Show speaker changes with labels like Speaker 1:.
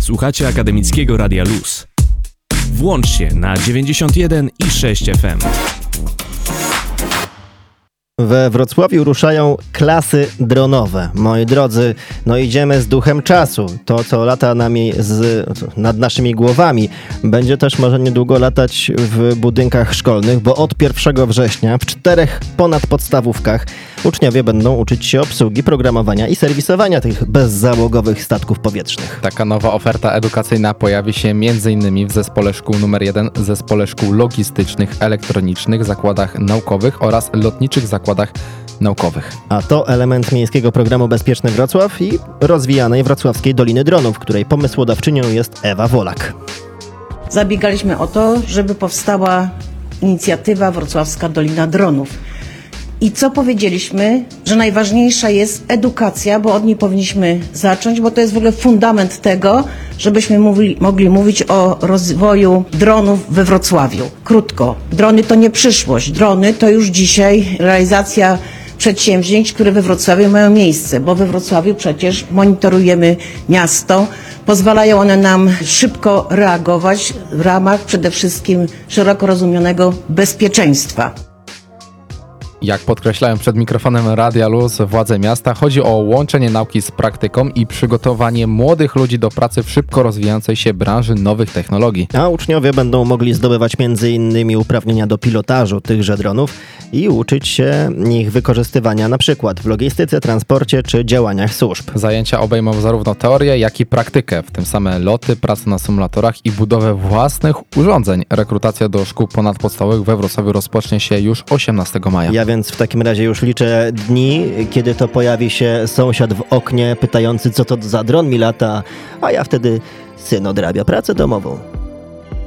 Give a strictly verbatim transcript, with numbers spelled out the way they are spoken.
Speaker 1: Słuchacie Akademickiego Radia Luz. Włącz się na dziewięćdziesiąt jeden i sześć F M.
Speaker 2: We Wrocławiu ruszają klasy dronowe. Moi drodzy, no idziemy z duchem czasu. To, co lata nami z, nad naszymi głowami, będzie też może niedługo latać w budynkach szkolnych, bo od pierwszego września w czterech ponadpodstawówkach uczniowie będą uczyć się obsługi, programowania i serwisowania tych bezzałogowych statków powietrznych.
Speaker 3: Taka nowa oferta edukacyjna pojawi się m.in. w Zespole Szkół numer jeden, Zespole Szkół Logistycznych, Elektronicznych, Zakładach Naukowych oraz Lotniczych Zakładach Naukowych.
Speaker 2: A to element miejskiego programu Bezpieczny Wrocław i rozwijanej wrocławskiej Doliny Dronów, której pomysłodawczynią jest Ewa Wolak.
Speaker 4: Zabiegaliśmy o to, żeby powstała inicjatywa Wrocławska Dolina Dronów. I co powiedzieliśmy? Że najważniejsza jest edukacja, bo od niej powinniśmy zacząć, bo to jest w ogóle fundament tego, żebyśmy mówili, mogli mówić o rozwoju dronów we Wrocławiu. Krótko, drony to nie przyszłość, drony to już dzisiaj realizacja przedsięwzięć, które we Wrocławiu mają miejsce, bo we Wrocławiu przecież monitorujemy miasto, pozwalają one nam szybko reagować w ramach przede wszystkim szeroko rozumianego bezpieczeństwa.
Speaker 3: Jak podkreślałem przed mikrofonem Radia Luz, władze miasta, chodzi o łączenie nauki z praktyką i przygotowanie młodych ludzi do pracy w szybko rozwijającej się branży nowych technologii.
Speaker 2: A uczniowie będą mogli zdobywać między innymi uprawnienia do pilotażu tychże dronów i uczyć się ich wykorzystywania na przykład w logistyce, transporcie czy działaniach służb.
Speaker 3: Zajęcia obejmą zarówno teorię, jak i praktykę, w tym same loty, pracę na symulatorach i budowę własnych urządzeń. Rekrutacja do szkół ponadpodstawowych we Wrocławiu rozpocznie się już osiemnastego maja.
Speaker 2: Ja więc w takim razie już liczę dni, kiedy to pojawi się sąsiad w oknie pytający, co to za dron mi lata, a ja wtedy syn odrabia pracę domową.